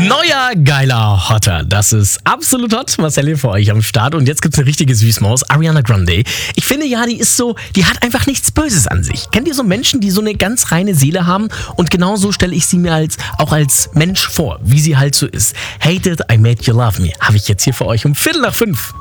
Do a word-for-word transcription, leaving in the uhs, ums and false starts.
Neuer, geiler Hotter. Das ist absolut hot. Marcel hier für euch am Start. Und jetzt gibt's eine richtige Süßmaus, Ariana Grande. Ich finde ja, die ist so, die hat einfach nichts Böses an sich. Kennt ihr so Menschen, die so eine ganz reine Seele haben? Und genau so stelle ich sie mir als, auch als Mensch vor, wie sie halt so ist. Hate it, I made you love me. Habe ich jetzt hier für euch um Viertel nach fünf.